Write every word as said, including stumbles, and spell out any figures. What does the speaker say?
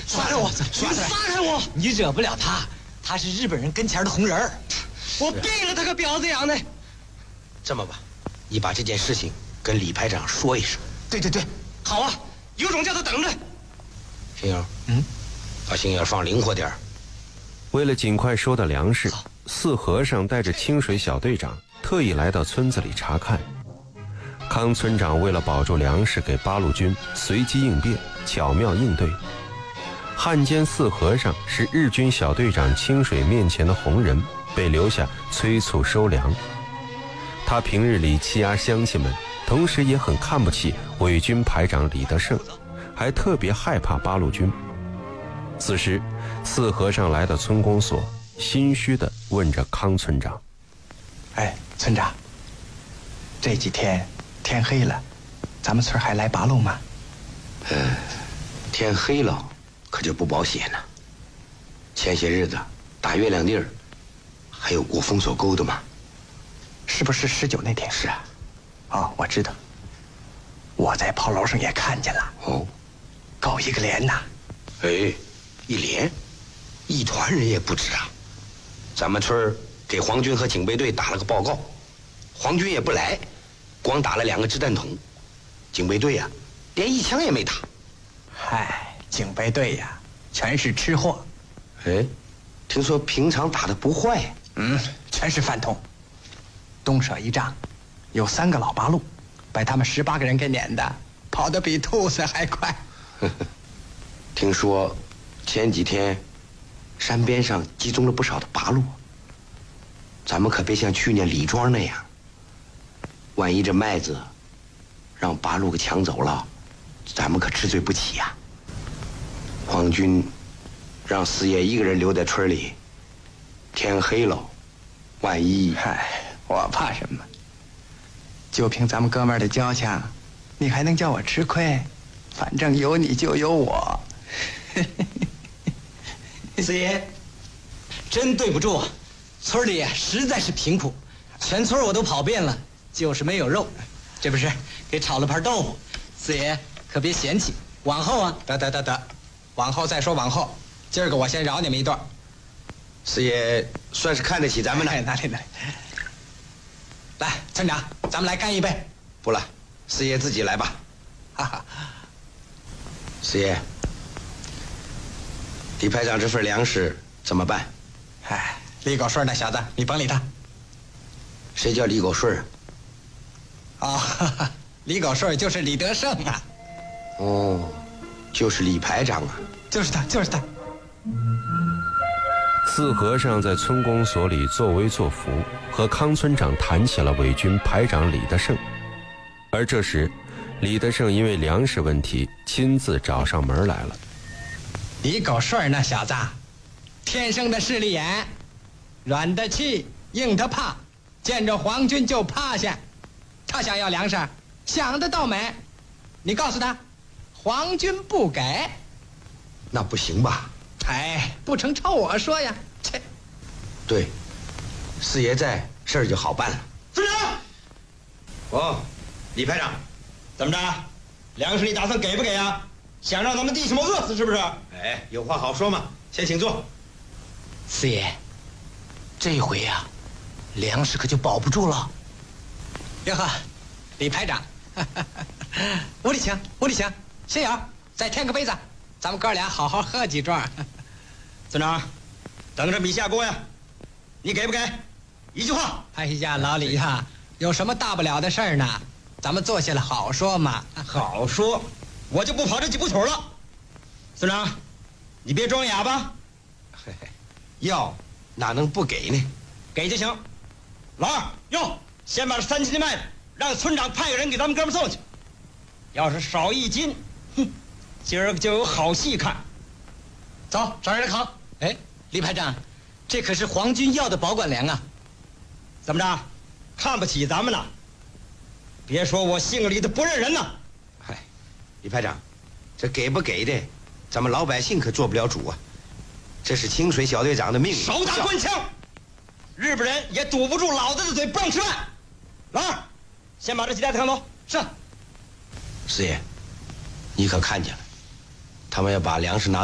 放开我！ 放开我！ 你惹不了他，他是日本人跟前的红人儿。 我毙了他个婊子养的！ 这么吧，你把这件事情跟李排长说一声。 对对对，好啊，有种叫他等着。 星友， 嗯， 把心眼放灵活点儿。 为了尽快收到粮食，四和尚带着清水小队长特意来到村子里查看。康村长为了保住粮食给八路军，随机应变，巧妙应对。汉奸四和尚是日军小队长清水面前的红人，被留下催促收粮。他平日里欺压乡亲们，同时也很看不起伪军排长李德胜，还特别害怕八路军。此时四和尚来到村公所，心虚地问着康村长： 哎，村长，这几天天黑了，咱们村还来八路吗？ 呃，天黑了可就不保险了。前些日子大月亮地儿还有过封锁沟的吗？ 是不是十九那天？ 是啊。 哦，我知道，我在炮楼上也看见了。 哦， 够一个连呐！ 哎，一连，一团人也不止啊。咱们村给皇军和警备队打了个报告，皇军也不来，光打了两个掷弹筒，警备队呀、啊，连一枪也没打。 嗨，警备队呀，全是吃货。 哎，听说平常打得不坏。 嗯，全是饭桶。东舍一仗，有三个老八路，把他们十八个人给撵的，跑得比兔子还快。 听说前几天山边上集中了不少的八路，咱们可别像去年李庄那样，万一这麦子让八路给抢走了，咱们可吃罪不起呀、啊。皇军让四爷一个人留在村里，天黑了，万一…… 嗨，我怕什么？就凭咱们哥们儿的交情，你还能叫我吃亏？反正有你就有我。 四爷，真对不住啊，村里实在是贫苦，全村我都跑遍了，就是没有肉。这不是给炒了盘豆腐，四爷可别嫌弃。往后啊， 得得得得，往后再说往后。今儿个我先饶你们一段。 四爷算是看得起咱们了。 哎，哪里哪里。来，村长，咱们来干一杯。 不了，四爷自己来吧。 哈哈。 四爷，李排长这份粮食怎么办？ 哎，李狗顺那小子，你甭理他。 谁叫李狗顺啊？ 哦，哈哈，李狗顺就是李德胜啊。 哦，就是李排长啊。 就是他，就是他。 四和尚在村公所里作威作福，和康村长谈起了伪军排长李德胜。而这时，李德胜因为粮食问题亲自找上门来了。 李狗顺那小子，天生的势利眼，软的气，硬的怕，见着皇军就趴下。他想要粮食，想得到没？你告诉他，皇军不给。 那不行吧？ 哎，不成，照我说呀。切， 对，四爷在，事儿就好办了。 村长，哦，李排长，怎么着？粮食你打算给不给啊？想让咱们弟兄们饿死是不是？哎，有话好说嘛，先请坐。 四爷，这回呀、啊，粮食可就保不住了。 哟呵，李排长，无礼请，无礼请。心友，再添个杯子，咱们哥俩好好喝几盅。 村长，等着米下锅呀，你给不给？一句话。 哎呀，老李呀、啊，有什么大不了的事儿呢？咱们坐下来好说嘛。 好说，我就不跑这几步腿了。村长，你别装哑巴。 嘿嘿，要哪能不给呢？ 给就行。老二，哟，先把这三斤的麦子让村长派个人给咱们哥们送去。要是少一斤，哼，今儿个就有好戏看。 走，找人来扛。 哎，李排长，这可是皇军要的保管粮啊！ 怎么着，看不起咱们了？别说我姓李的不认人呐！ 嗨，李排长，这给不给的，咱们老百姓可做不了主啊。这是清水小队长的命令。 少打官腔！日本人也堵不住老子的嘴，不让吃饭。老二，先把这几袋子扛走。是。 四爷，你可看见了，他们要把粮食拿